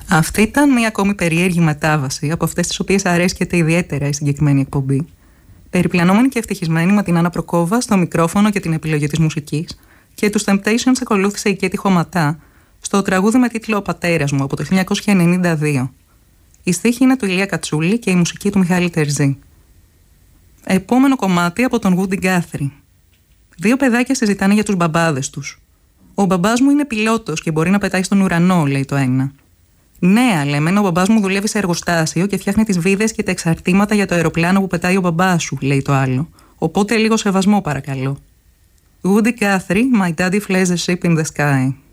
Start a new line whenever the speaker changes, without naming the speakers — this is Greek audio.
Αυτή ήταν μια ακόμη περίεργη μετάβαση από αυτές τις οποίες αρέσκεται ιδιαίτερα η συγκεκριμένη εκπομπή. Περιπλανόμενη και ευτυχισμένη με την Άννα Προκόβα στο μικρόφωνο και την επιλογή της μουσικής, και τους Temptations ακολούθησε η Κέτι Χωματά στο τραγούδι με τίτλο «Ο πατέρας μου» από το 1992. Η στίχη είναι του Ηλία Κατσούλη και η μουσική του Μιχάλη Τερζή. Επόμενο κομμάτι από τον Woody Guthrie. Δύο παιδάκια συζητάνε για τους μπαμπάδες τους. «Ο μπαμπάς μου είναι πιλότος και μπορεί να πετάει στον ουρανό», λέει το ένα. «Ναι, αλλά εμένα ο μπαμπάς μου δουλεύει σε εργοστάσιο και φτιάχνει τις βίδες και τα εξαρτήματα για το αεροπλάνο που πετάει ο μπαμπάς σου», λέει το άλλο. «Οπότε λίγο σεβασμό, παρακαλώ». Woody Guthrie, My Daddy Flies a Ship in the Sky.